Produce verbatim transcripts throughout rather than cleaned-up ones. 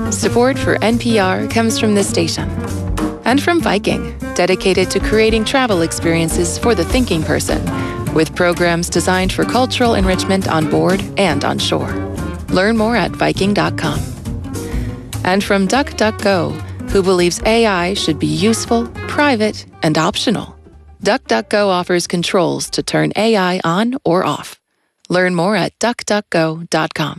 Support for N P R comes from this station and from Viking, dedicated to creating travel experiences for the thinking person, with programs designed for cultural enrichment on board and on shore. Learn more at Viking dot com. And from DuckDuckGo, who believes A I should be useful, private, and optional. DuckDuckGo offers controls to turn A I on or off. Learn more at Duck Duck Go dot com.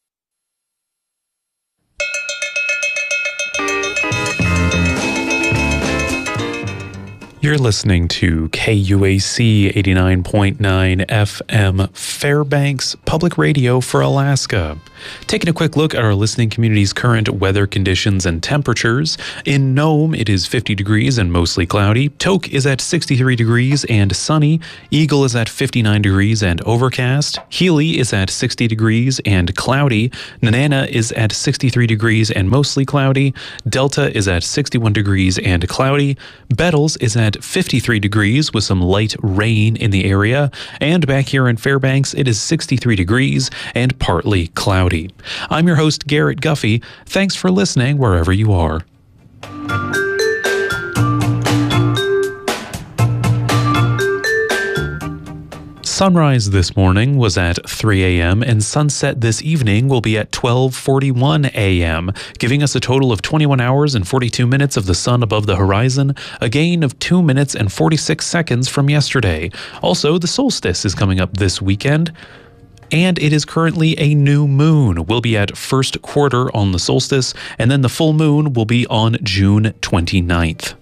You're listening to K U A C eighty-nine point nine F M, Fairbanks Public Radio for Alaska. Taking a quick look at our listening community's current weather conditions and temperatures. In Nome, it is fifty degrees and mostly cloudy. Tok is at sixty-three degrees and sunny. Eagle is at fifty-nine degrees and overcast. Healy is at sixty degrees and cloudy. Nenana is at sixty-three degrees and mostly cloudy. Delta is at sixty-one degrees and cloudy. Bettles is at fifty-three degrees with some light rain in the area. And back here in Fairbanks, it is sixty-three degrees and partly cloudy. I'm your host, Garrett Guffey. Thanks for listening wherever you are. Sunrise this morning was at three a.m. and sunset this evening will be at twelve forty-one a.m., giving us a total of twenty-one hours and forty-two minutes of the sun above the horizon, a gain of two minutes and forty-six seconds from yesterday. Also, the solstice is coming up this weekend, and it is currently a new moon. We'll be at first quarter on the solstice, and then the full moon will be on June twenty-ninth.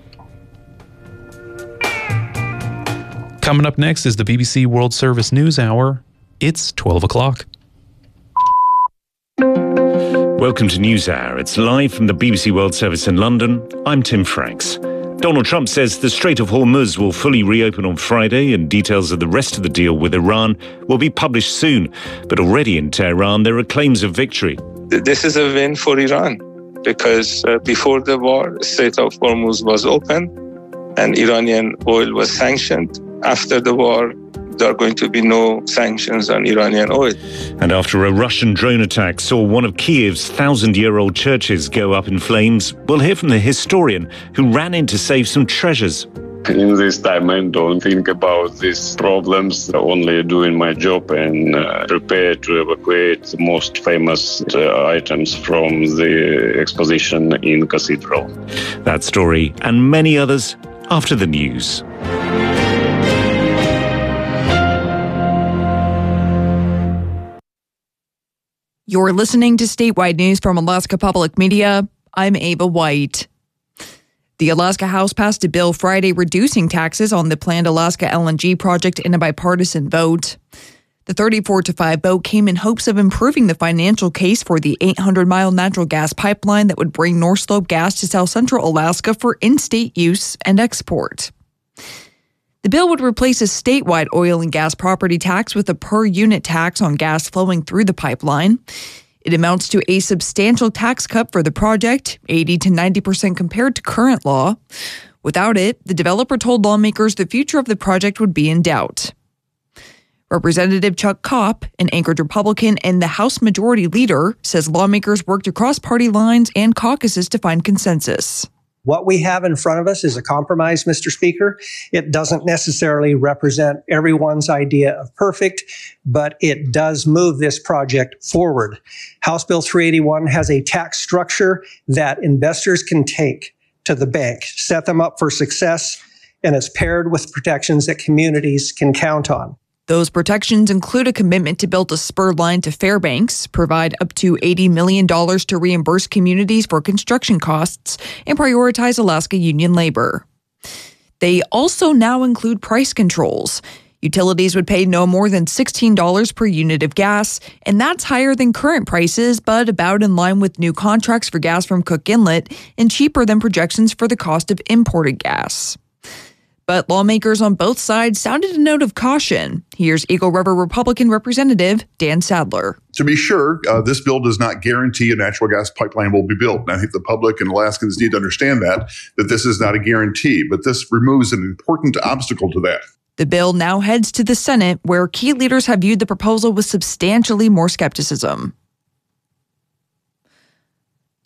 Coming up next is the B B C World Service News Hour. It's twelve o'clock. Welcome to NewsHour. It's live from the B B C World Service in London. I'm Tim Franks. Donald Trump says the Strait of Hormuz will fully reopen on Friday, and details of the rest of the deal with Iran will be published soon. But already in Tehran, there are claims of victory. This is a win for Iran because uh, before the war, the Strait of Hormuz was open and Iranian oil was sanctioned. After the war, there are going to be no sanctions on Iranian oil. And after a Russian drone attack saw one of Kiev's thousand-year-old churches go up in flames, we'll hear from the historian who ran in to save some treasures. In this time, I don't think about these problems, only doing my job and uh, prepare to evacuate the most famous uh, items from the exposition in Cathedral. That story and many others after the news. You're listening to statewide news from Alaska Public Media. I'm Ava White. The Alaska House passed a bill Friday reducing taxes on the planned Alaska L N G project in a bipartisan vote. The thirty-four to five vote came in hopes of improving the financial case for the eight hundred mile natural gas pipeline that would bring North Slope gas to South Central Alaska for in-state use and export. The bill would replace a statewide oil and gas property tax with a per-unit tax on gas flowing through the pipeline. It amounts to a substantial tax cut for the project, eighty to ninety percent compared to current law. Without it, the developer told lawmakers the future of the project would be in doubt. Representative Chuck Kopp, an Anchorage Republican and the House Majority Leader, says lawmakers worked across party lines and caucuses to find consensus. What we have in front of us is a compromise, Mister Speaker. It doesn't necessarily represent everyone's idea of perfect, but it does move this project forward. House Bill three eighty-one has a tax structure that investors can take to the bank, set them up for success, and it's paired with protections that communities can count on. Those protections include a commitment to build a spur line to Fairbanks, provide up to eighty million dollars to reimburse communities for construction costs, and prioritize Alaska union labor. They also now include price controls. Utilities would pay no more than sixteen dollars per unit of gas, and that's higher than current prices, but about in line with new contracts for gas from Cook Inlet and cheaper than projections for the cost of imported gas. But lawmakers on both sides sounded a note of caution. Here's Eagle River Republican Representative Dan Sadler. To be sure, uh, this bill does not guarantee a natural gas pipeline will be built. And I think the public and Alaskans need to understand that, that this is not a guarantee, but this removes an important obstacle to that. The bill now heads to the Senate, where key leaders have viewed the proposal with substantially more skepticism.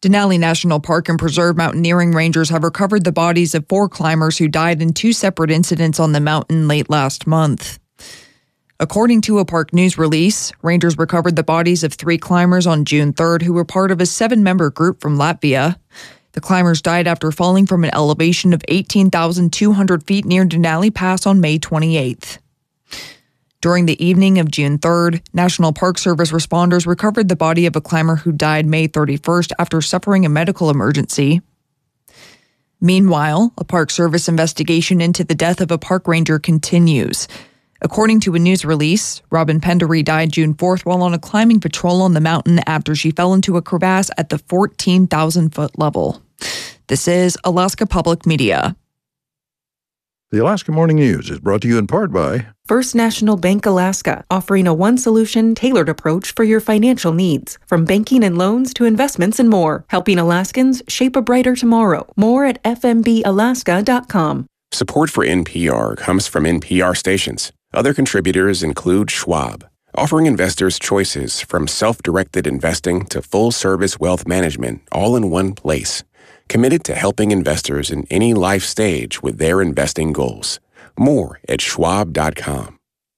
Denali National Park and Preserve mountaineering rangers have recovered the bodies of four climbers who died in two separate incidents on the mountain late last month. According to a park news release, rangers recovered the bodies of three climbers on June third who were part of a seven-member group from Latvia. The climbers died after falling from an elevation of eighteen thousand two hundred feet near Denali Pass on May twenty-eighth. During the evening of June third, National Park Service responders recovered the body of a climber who died May thirty-first after suffering a medical emergency. Meanwhile, a Park Service investigation into the death of a park ranger continues. According to a news release, Robin Pendery died June fourth while on a climbing patrol on the mountain after she fell into a crevasse at the fourteen thousand foot level. This is Alaska Public Media. The Alaska Morning News is brought to you in part by First National Bank Alaska, offering a one-solution, tailored approach for your financial needs. From banking and loans to investments and more, helping Alaskans shape a brighter tomorrow. More at f m b alaska dot com. Support for N P R comes from N P R stations. Other contributors include Schwab, offering investors choices from self-directed investing to full-service wealth management all in one place. Committed to helping investors in any life stage with their investing goals. More at schwab dot com.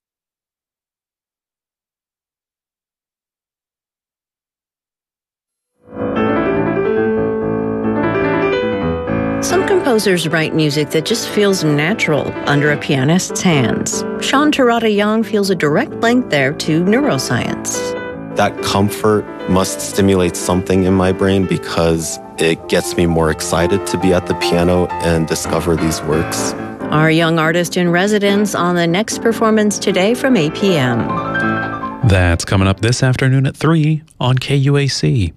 Some composers write music that just feels natural under a pianist's hands. Sean Terada Young feels a direct link there to neuroscience. That comfort must stimulate something in my brain because it gets me more excited to be at the piano and discover these works. Our young artist in residence on the next performance today from eight p.m. That's coming up this afternoon at three on K U A C.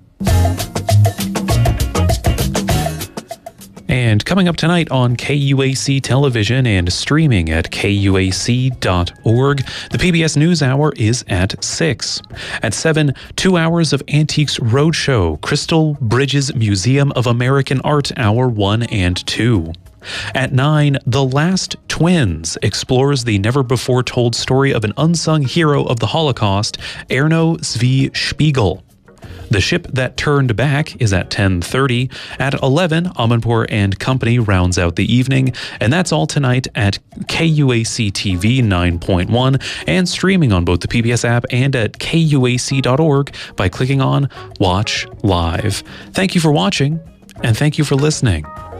And coming up tonight on K U A C Television and streaming at K U A C dot org, the P B S NewsHour is at six. At seven, two hours of Antiques Roadshow, Crystal Bridges Museum of American Art, Hour one and two. At nine, The Last Twins explores the never-before-told story of an unsung hero of the Holocaust, Erno Zvi Spiegel. The Ship That Turned Back is at ten thirty. At eleven, Amanpour and Company rounds out the evening. And that's all tonight at K U A C T V nine point one and streaming on both the P B S app and at K U A C dot org by clicking on Watch Live. Thank you for watching, and thank you for listening.